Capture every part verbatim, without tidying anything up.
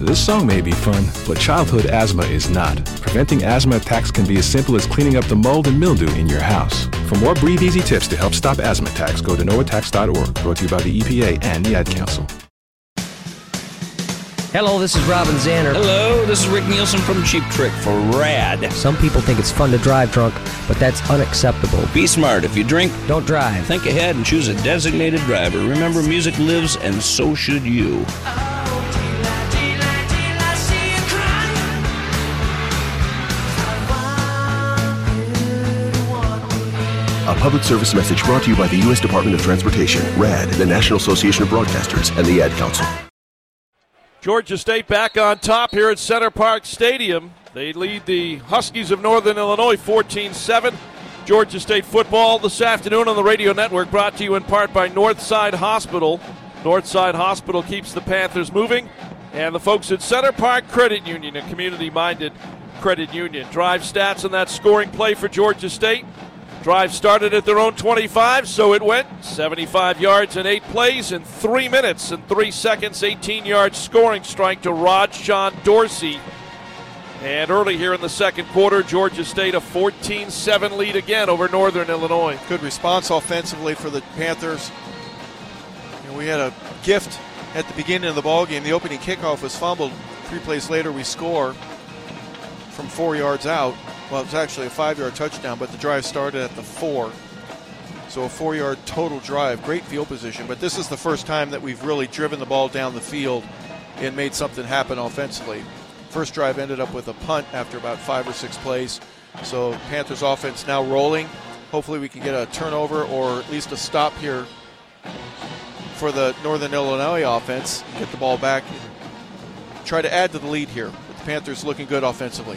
This song may be fun, but childhood asthma is not. Preventing asthma attacks can be as simple as cleaning up the mold and mildew in your house. For more Breathe Easy tips to help stop asthma attacks, go to no attacks dot org. Brought to you by the E P A and the Ad Council. Hello, this is Robin Zander. Hello, this is Rick Nielsen from Cheap Trick for RAD. Some people think it's fun to drive drunk, but that's unacceptable. Be smart. If you drink, don't drive. Think ahead and choose a designated driver. Remember, music lives, and so should you. A public service message brought to you by the U S Department of Transportation, RAD, the National Association of Broadcasters, and the Ad Council. Georgia State back on top here at Center Park Stadium. They lead the Huskies of Northern Illinois fourteen seven. Georgia State football this afternoon on the radio network, brought to you in part by Northside Hospital. Northside Hospital keeps the Panthers moving. And the folks at Center Park Credit Union, a community-minded credit union. Drive stats on that scoring play for Georgia State. Drive started at their own twenty-five, so it went seventy-five yards in eight plays in three minutes and three seconds, eighteen-yard scoring strike to Rajjon Dorsey. And early here in the second quarter, Georgia State a fourteen seven lead again over Northern Illinois. Good response offensively for the Panthers. You know, we had a gift at the beginning of the ballgame. The opening kickoff was fumbled. Three plays later, we score from four yards out. Well, it was actually a five-yard touchdown, but the drive started at the four. So a four-yard total drive. Great field position. But this is the first time that we've really driven the ball down the field and made something happen offensively. First drive ended up with a punt after about five or six plays. So Panthers offense now rolling. Hopefully we can get a turnover or at least a stop here for the Northern Illinois offense. Get the ball back and try to add to the lead here. But the Panthers looking good offensively.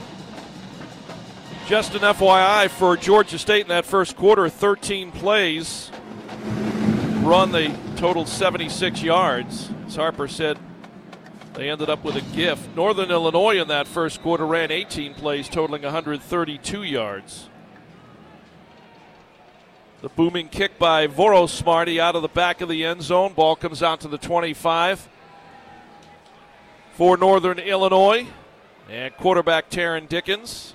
Just an F Y I for Georgia State in that first quarter, thirteen plays. Run, they totaled seventy-six yards. As Harper said, they ended up with a gift. Northern Illinois in that first quarter ran eighteen plays, totaling one hundred thirty-two yards. The booming kick by Vorosmarty out of the back of the end zone. Ball comes out to the twenty-five for Northern Illinois. And quarterback Taron Dickens.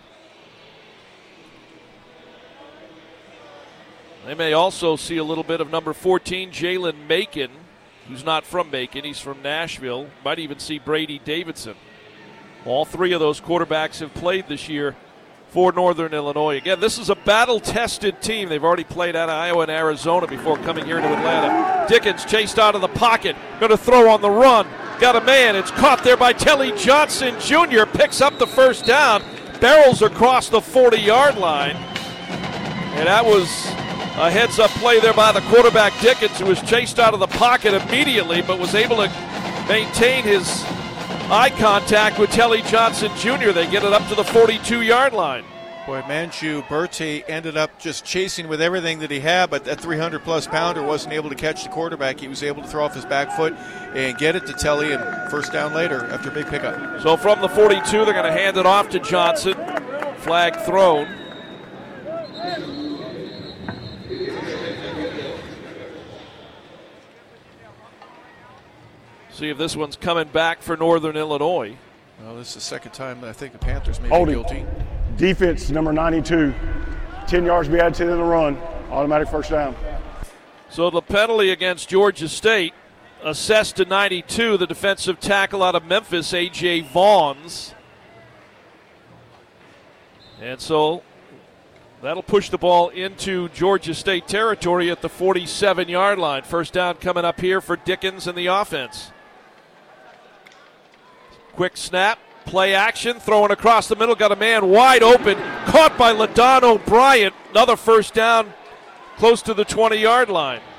They may also see a little bit of number fourteen, Jalen Macon, who's not from Macon. He's from Nashville. Might even see Brady Davidson. All three of those quarterbacks have played this year for Northern Illinois. Again, this is a battle-tested team. They've already played out of Iowa and Arizona before coming here to Atlanta. Dickens chased out of the pocket. Going to throw on the run. Got a man. It's caught there by Telly Johnson Junior Picks up the first down. Barrels across the forty-yard line. And that was a heads-up play there by the quarterback Dickens, who was chased out of the pocket immediately, but was able to maintain his eye contact with Telly Johnson Junior They get it up to the forty-two-yard line. Boy, Manchu Berti ended up just chasing with everything that he had, but that three hundred plus pounder wasn't able to catch the quarterback. He was able to throw off his back foot and get it to Telly, and first down later after a big pickup. So from the forty-two, they're going to hand it off to Johnson. Flag thrown. See if this one's coming back for Northern Illinois. Well, this is the second time that I think the Panthers may Holding. be guilty. Defense, number ninety-two. ten yards be added to the run. Automatic first down. So the penalty against Georgia State, assessed to ninety-two, the defensive tackle out of Memphis, A J. Vaughns. And so that'll push the ball into Georgia State territory at the forty-seven-yard line. First down coming up here for Dickens and the offense. Quick snap, play action, throwing across the middle, got a man wide open, caught by LaDon O'Brien. Another first down close to the twenty-yard line.